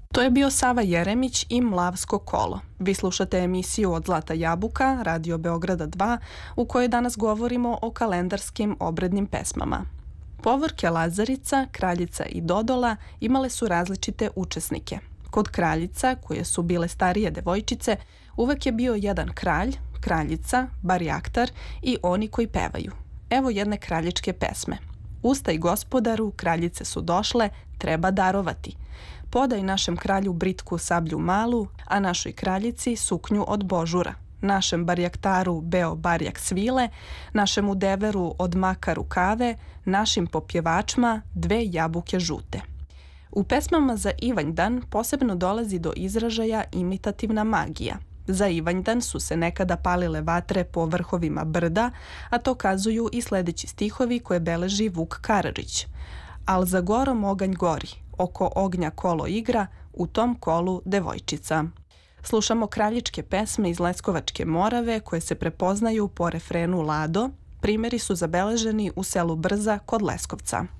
To je bio Sava Jeremić i Mlavsko kolo. Vi slušate emisiju Od Zlata jabuka, Radio Beograda 2, u kojoj danas govorimo o kalendarskim obrednim pesmama. Povorke Lazarica, Kraljica i Dodola imale su različite učesnike. Kod kraljica, koje su bile starije devojčice, uvek je bio jedan kralj, kraljica, barjaktar i oni koji pevaju. Evo jedne kraljičke pesme. Ustaj gospodaru, kraljice su došle, treba darovati. Podaj našem kralju britku sablju malu, a našoj kraljici suknju od božura. Našem barjaktaru beo barjak svile, našemu deveru od maka rukave, našim popjevačima dve jabuke žute. U pesmama za Ivanjdan posebno dolazi do izražaja imitativna magija. Za Ivanjdan su se nekada palile vatre po vrhovima brda, a to kazuju i sledeći stihovi koje beleži Vuk Karadžić. Al za gorom oganj gori, oko ognja kolo igra, u tom kolu devojčica. Slušamo kraljičke pesme iz Leskovačke Morave koje se prepoznaju po refrenu Lado. Primeri su zabeleženi u selu Brza kod Leskovca.